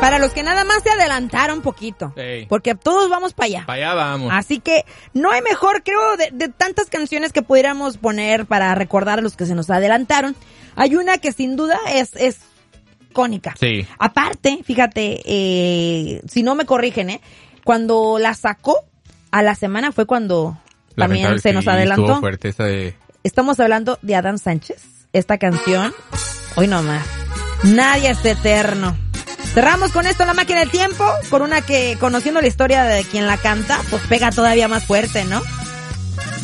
Para los que nada más se adelantaron un poquito. Ey. Porque todos vamos para allá. Para allá vamos. Así que no hay mejor, creo, de tantas canciones que pudiéramos poner para recordar a los que se nos adelantaron. Hay una que sin duda es icónica. Sí. Aparte, fíjate, si no me corrigen, cuando la sacó a la semana fue cuando también Lamentable, se nos sí, adelantó. estuvo fuerte esa de... Estamos hablando de Adán Sánchez. Esta canción, hoy nomás, nadie es eterno. Cerramos con esto La Máquina del Tiempo, con una que, conociendo la historia de quien la canta, pues pega todavía más fuerte, ¿no?